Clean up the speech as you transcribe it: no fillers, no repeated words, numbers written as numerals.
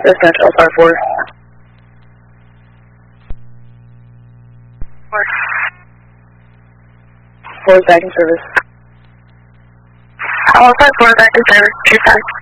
Dispatch L54. 4 is back in service. L54 back in service, 2 times.